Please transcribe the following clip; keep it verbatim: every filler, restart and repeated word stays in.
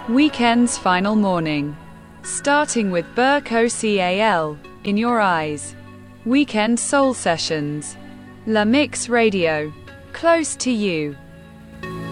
Weekend's final morning. Starting with Burke O C A L, In Your Eyes. Weekend Soul Sessions. La Mix Radio. Close to You.